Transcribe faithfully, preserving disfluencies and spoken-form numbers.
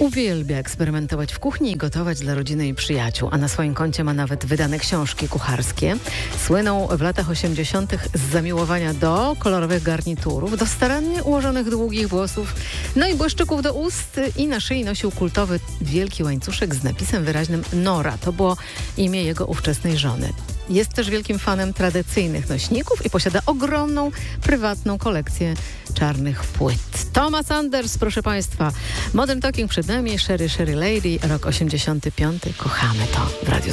Uwielbia eksperymentować w kuchni i gotować dla rodziny i przyjaciół, a na swoim koncie ma nawet wydane książki kucharskie. Słynął w latach osiemdziesiątych z zamiłowania do kolorowych garniturów, do starannie ułożonych długich włosów, no i błyszczyków do ust, i na szyi nosił kultowy wielki łańcuszek z napisem wyraźnym Nora. To było imię jego ówczesnej żony. Jest też wielkim fanem tradycyjnych nośników i posiada ogromną, prywatną kolekcję czarnych płyt. Thomas Anders, proszę Państwa. Modern Talking przed nami, Sherry, Sherry Lady, rok osiemdziesiąty piąty. Kochamy to w Radiu